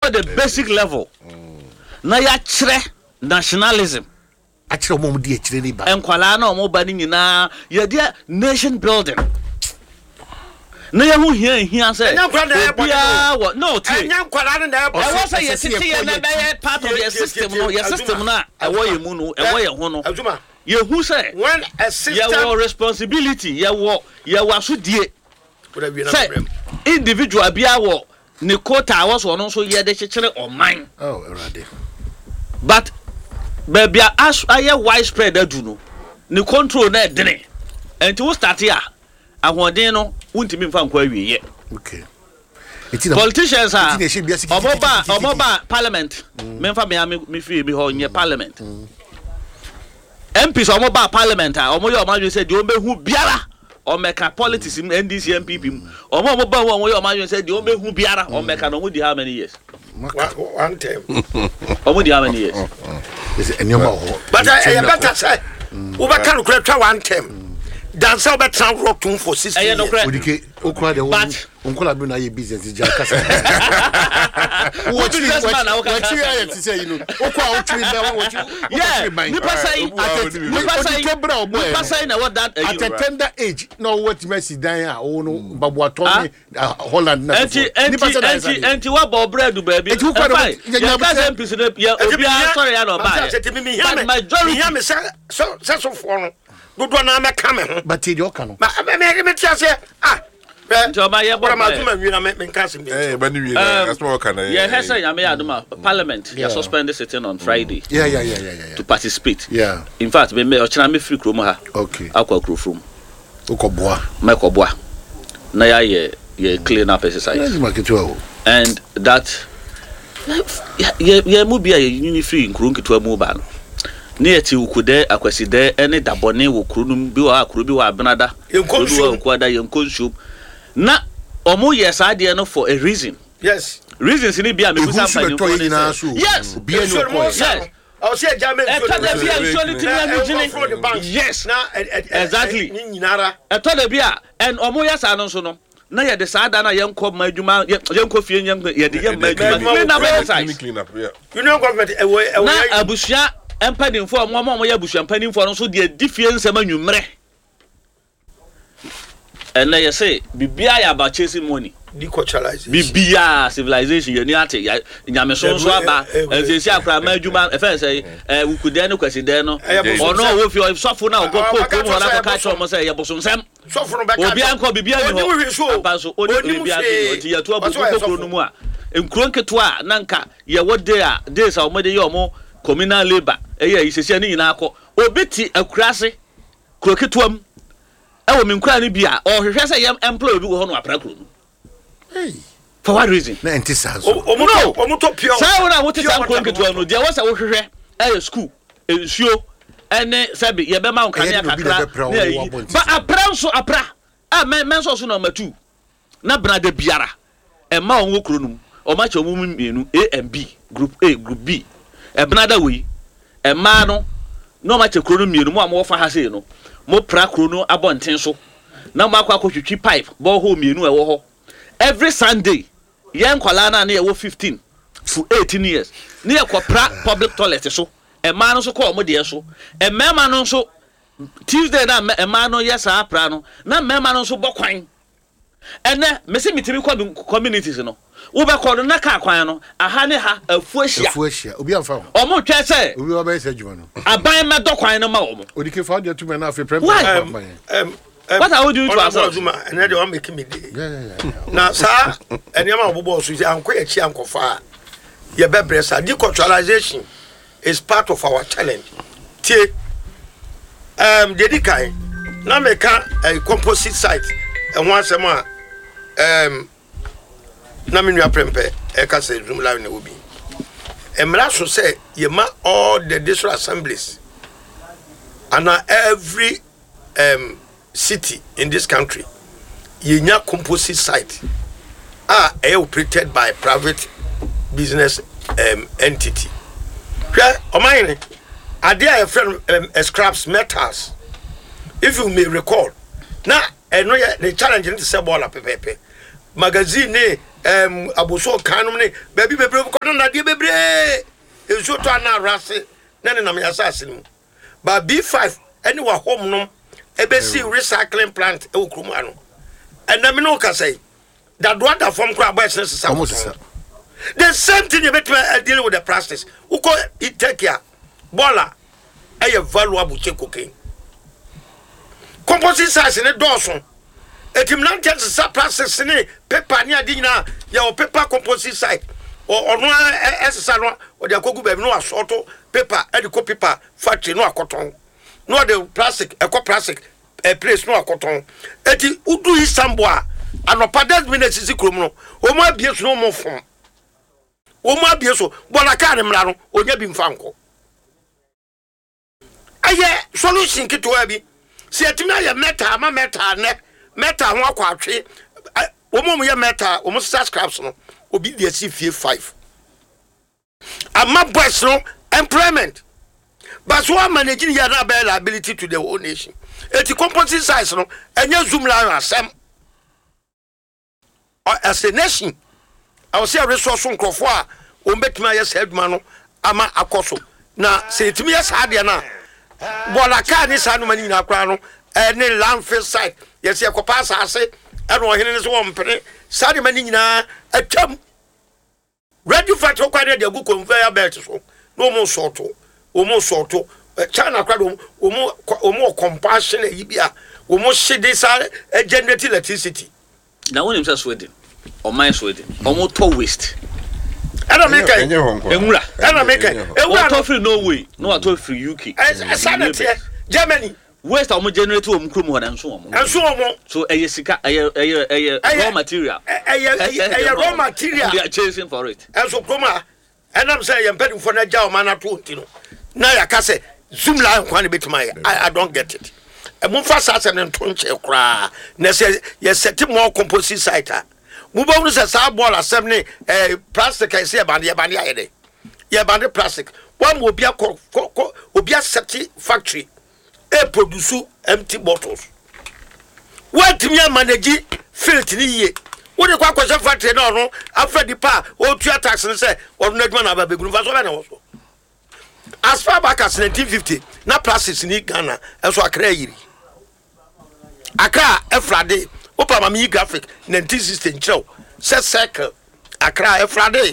ɛwɔ the basic level na ya kyerɛ nationalism achiro mom di achire ni ba enkwala na omo ba ni nyina ye dia nation building na ye hu hia say bia no tie enkwala na e was say ye tete ye na be part of your system no your system na ewo ye mu no ewo ye ho no ye hu say when a system your responsibility ye asodie say individual bia wo ne quota was one so ye de kyekere oman oh erade but baby as aye widespread adu no ne control na edene enti wo start ya ahoden no wuntimi mfa nkwa awiye okay politicians are omoba parliament memfa me free me ho nye parliament MPs omoba parliament a omoye omadwe say de omehu biara omeka politics NDC MPP omoba wo omoye omadwe say de omehu biara omeka no mu di how many years one time omo di how many years is anyoma ho but I better say we better no twa one time dan say we better rock tun for 6 years odike okura de onkola bi na ye business ja kasa what I say you know okwa otri be what yeah nipa say na what that at a tender age no what mercy dan a o no babuato Holland na enti wa bo bread baby enti ukwa ya kasa mpisi ya obi a sorry ya no ba but majority me so for no dodo na me ka me ho but e oka no me tia say nti oba ye bo ma tuma wi na me nka sim ba ni wi na that's what can yeah hesa ya me aduma parliament ya suspend sitting on Friday yeah to participate yeah in fact me ochina me free krom ha okay akwa krofrom ukoboa mekoboa na ya clean up exercise and that ya mu bia ye free nkru nkitwa mu ba no ne eti ukude akwaside ene dabone wo krunum bi wa akru bi wa abenada enkonsu yenkonsu na omo yes ade no for a reason yes reasons ni bia me busa fa ni yes bi enu ko yes I say German yes exactly eto de bia and omo yes anu so no na ye de saada na yenko madwuma yenko fie ye de ye madwuma na clean up yeah you know government na abusua empadinfo omo ya abusua empadinfo no so de difie nsem anwumre and you say bibia ya ba chasing money deculturalization bibia civilization ye ni ate nyame so aba ensesi akra ma adwuma e fe say ukude no kwaside no ono wo fi sofo na ogoko ko mo na ka cho mo say ye bosonsem sofo no beka obi anko bibia ni ho ba so oni bibia ti ya to aboko no mu a enkuro nketo a nanka ye wode a days a omode ye omo communal labor eye isese ni nyina akọ obi ti akurase kroketuam ewo menkura ni bia o hwehwe say employee bi wo ho no aprakro no hey for what reason na entisanso omuto pio say wona wo tisa kroketuam no dia wo say wo hwehwe school ensuo ene sabi ye be ma nkan ya kakra ba apranso apra menso so no matu na brada biara e ma onwo kro num o ma che omu mienu A and B group A group B e brada we e ma no no ma che kro num mienu mo amwo fa ha sei no mo pra kro no abonten so na mo akwa twitwi pipe bo ho mienu e wo ho every Sunday yen kwala na ye wo 15 to 18 years na ye kwapra public toilet so e ma no so ko mo de so e mema no so Tuesday na e ma no yesa apra no na mema no so bokwan ene mesi mitimi communities no wo be ko no na ka kwan no aha ne ha afuahia obi amfa o mo twa se obi wa be se djuma no aban me dokwan no ma wo mo odike fa de tuma na afi prem what are we doing to ourselves and they want make me na sa eniam obobo so anko ya chi ankofa ye bebresa deculturalization is part of our challenge tie dedikai na meka a composite site and one sema na menua prempe e ka se room live na obi emra so say ye ma all the district assemblies and every city in this country ye nya composite site operated by private business entity omayne ade a friend scraps metals if you may recall na eno ye the challenge in the sebola pepepe magazine aboso kanum ne baby bebre ko na de bebre ezo to ana rase na ne nam yasase mu ba B5 any wa home no ebesi recycling plant e okrum ano and me no ka say that do that from crab boys the same thing you better deal with the plastics uko it take care bola e valuable che cocaine composite size ne dawson etimnantes sa plastics ne paper ne adi nyina ya paper composite size or no esesa no o de akogu ba no asorto paper e de paper factory no akoton no the plastic eco plastic place no akoton eti udu isambo a anopa des minutes sikrom no o ma bieso no mo fon o ma bieso bola ka ne mra no onya bi mfanko aye solution kitwa bi se etimi aye meta ama meta ne meta ho akwatwe o mo ye meta o mo scraps no obi dey see fie 5 ama boys no employment but so managing your ability to the whole nation eti composite size no enya zoom line asem as a nation I will say a resource nkrofo a o betuma yes headman no ama akoso na se etimi yes hade na bola ka ni sa no mani na akra no ene landfill site yes ye kopa asase ene o hene ne so wompere sa de mani nyina atwam radio factory kwa de agu conveyor belt so no mo sorto China kwado omo compassion e bia omo shede sa generate electricity na woni msa Sweden o my Sweden omo to waste ana make enwura ana make enwura to free Norway no to free UK sanity Germany waste omo generate omo krom ho na nso omo so sika raw material raw material they are chasing for it so kroma enam say ye mpedi for na ja o mana to ntino na ya ka say zoom line kwan betima I don't get it mo fa sa se ne tonche kra na say ye set more composite site mo ba wonu se sa ball asem ne plastic I say bande ayede ye bande plastic one mo bia obia set factory e produce empty bottles what me manage filth ni ye wo de kwa kwase factory na no after the pa o tua tax ne say o no aduma na ba begunu fa so be na wo so as far back as 1950 na plastics ni Ghana enso akra yiri akra efrade opa mami graphic 1960 nchiro set circle akra efrade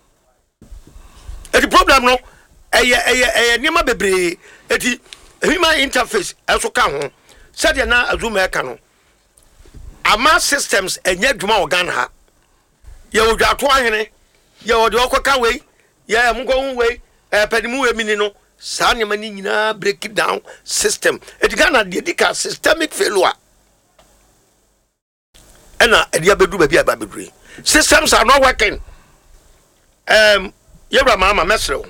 the problem no eye niam bebre eti human interface enso ka ho said na azuma eka no ama systems enye dwuma o Ghana ha ye odwato ahene ye ode okoka we ye mko we pedimu we mini no sa nyama ni nyina break down system it Ghana dedica systemic failure ena edia bedu ba bia ba beduri systems are not working yebra mama mesrew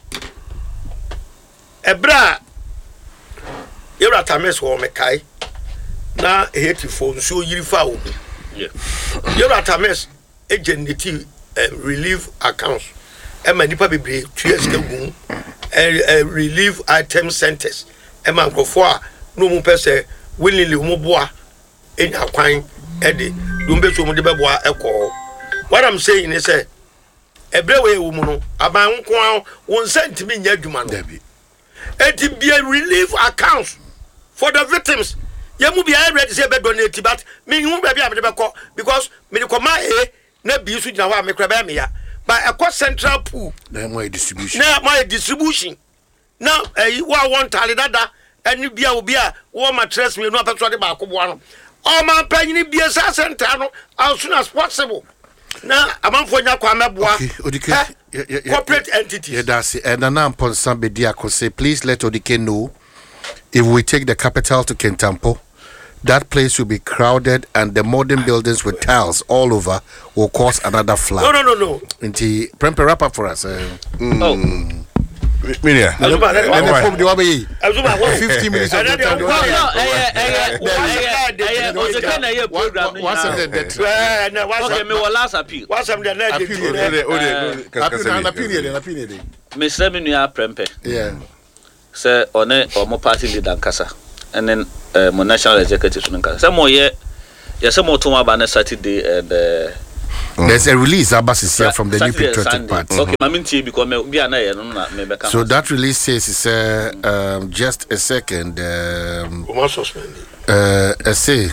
ebra yebra tames wo mekai na heti phone so yiri fa wo yebra tames agency relief accounts ema nipa bebre 2 years ago relief item centers ema nkofo a no mu pese willingly mu boa enya kwan ede dumbe so mu de beboa ekọ what I'm saying is say ebre we wo mu no aban nko won sentimi nya adwuma no eti be relief accounts for the victims ye mu be ready say be donate but me hu ba bia me de beko because me de koma na bi su gina ho me kra ba me ya by a central pool na more distribution now wa want tali dada eni bia obi a wo mattress me no apeso de ba akoboa no o ma panyini bia sa center no as soon as possible na amanfo nya kwa meboa corporate entities yeah that's it and na Ponsa Bedi akose please let Odike know if we take the capital to Kentampo that place will be crowded and the modern buildings with tiles all over will cause another flood. No. Inti prempe wrap up for us. Minia. 50 minutes of the time. Okay, me will last appeal. What's the next appeal? Mr. Minia prempe. Yeah. Sir, on or party leader Kasa. And then my national executive Some more some more tomorrow by Saturday and There's a release here from the New Patriotic Party. Okay, so that release says just a second. Say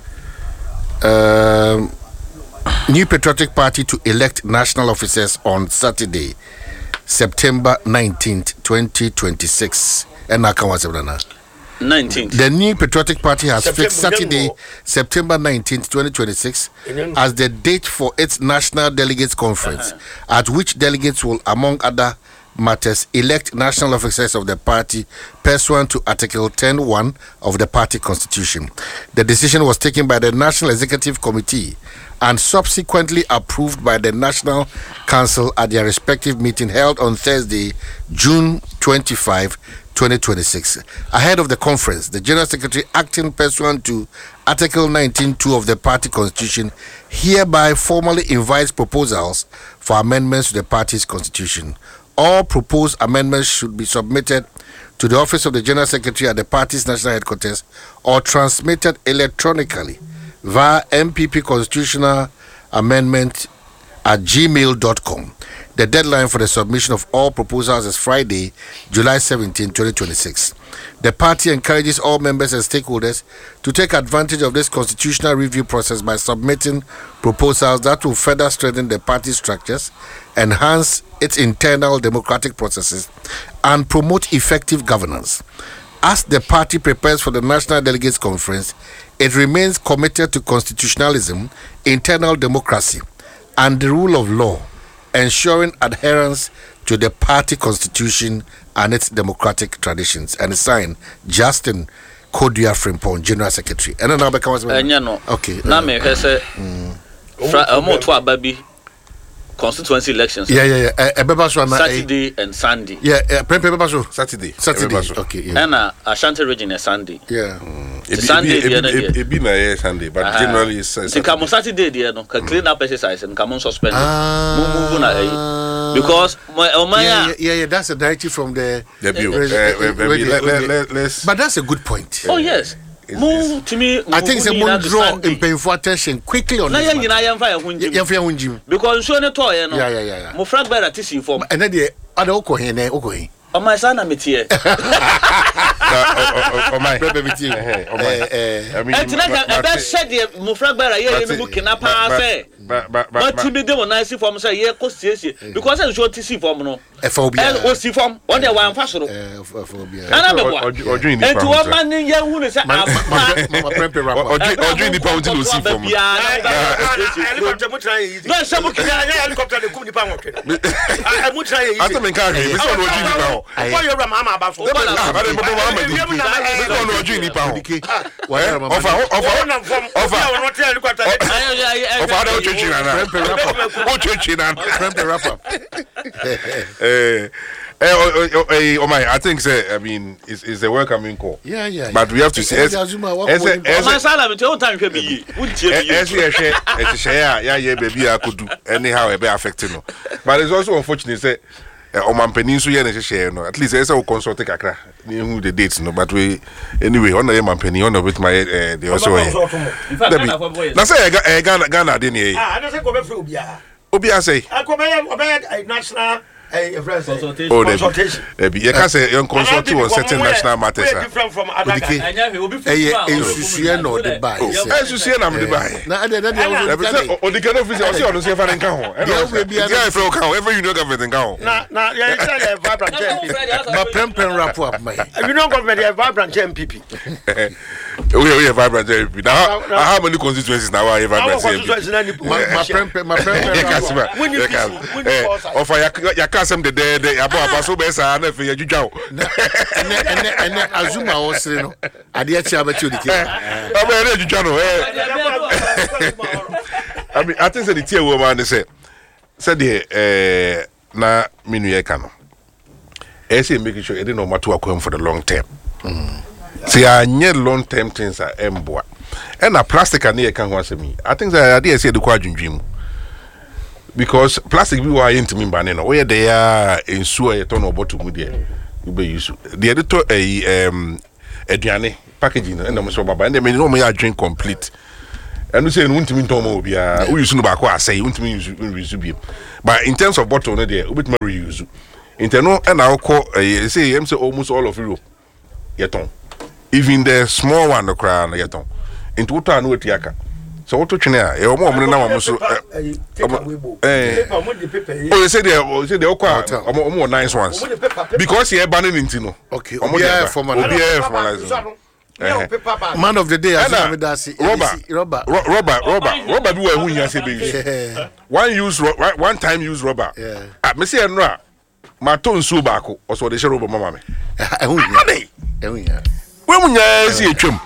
New Patriotic Party to elect national officers on Saturday, September 19th, 2026. And now come on, 19th. The New Patriotic Party has fixed Saturday, September 19th, 2026, as the date for its National Delegates Conference, at which delegates will, among other matters, elect national officers of the party pursuant to Article 10(1) of the party constitution. The decision was taken by the National Executive Committee and subsequently approved by the National Council at their respective meeting held on Thursday, June 25, 2026. Ahead of the conference, the General Secretary, acting pursuant to Article 19(2) of the party constitution, hereby formally invites proposals for amendments to the party's constitution. All proposed amendments should be submitted to the office of the General Secretary at the party's national headquarters or transmitted electronically via MPP Constitutional Amendment at gmail.com. The deadline for the submission of all proposals is Friday, July 17, 2026. The party encourages all members and stakeholders to take advantage of this constitutional review process by submitting proposals that will further strengthen the party structures, enhance its internal democratic processes, and promote effective governance. As the party prepares for the National Delegates Conference, it remains committed to constitutionalism, internal democracy, and the rule of law, ensuring adherence to the party constitution and its democratic traditions. And signed, Justin Kodua Frimpong, General Secretary. And then I'll become okay. Constituency elections. Saturday and Sunday. Saturday. Okay. And Ashanti region is Sunday. Yeah. Sunday. It be na Sunday, but generally it's Saturday. Come on Saturday, dear, no clean up exercise and come on suspend. Move na because that's a directive from the bill. But that's a good point. Oh yes. Move to me. I think it's a more draw in paying for attention quickly on this. Because so ne toy no. Yeah. Mo frag better tissue form. And then the other okohin. O my son am here. Oh my. I mean, I said the mo frag better here in book na pa say. But to be the one I see form say here cost because I show tissue form no. Phobia. O see form on the one fashion. Phobia. Ana be wa. And to one man in here who say mama prepare rapper. Or drink the pound to see form. Helicopter mo try easy. No, some helicopter dey come the pound. I mo try easy. After me can we say no drink the pound. Why you ram mama about for? Offer I think I mean it's a welcoming call. Yeah. But we have to say anyhow it be affecting. But it's also unfortunate say on peninsula at least I say consult kakra the dates no but we anyway on the man penny on with my they also na say Ghana dey here I say go be free obia say I national consultation. Oh, you can say you consult on certain national matters. Different from other guys. no the buy. Na me buy. Na o di kana office o se onu se fa nka ho. Yeah, from can every union government nka ho. Na you say vibrant MPP. Ma prempen rap up my. You know government vibrant MPP. We are vibrant MPP. Now how many constituencies now are vibrant MPP? Ma prempen. When you offer some the about so besa na fe yadwudwa and azuma o sire no ade a chia ba chi odike aba na yadwudwa no I mean I think say the tier woman say na minu ye ka no say making sure it no matter akwa for the long term see anye long term things are emboa and na plastic na ye ka ho asemi I think that ade say the kwa dwundwim because plastic we were into me banana where they are in sewer turn or bottom with there you be use the editor aduane packaging and no so baba and they may no me drink complete and we say untimi ntomo bia we use no back or say untimi use bi but in terms of bottle no there we bit reuse interno and I call say am say almost all of Europe yeton even the small one the crown yeton into what no tiaka so what to chine e omo na am so oh say they omo nice ones because here banning into no okay omo man of the day rubber be who you say be one time use rubber me say no ma ton so baako also de share rubber mama me ehun we munya si etwam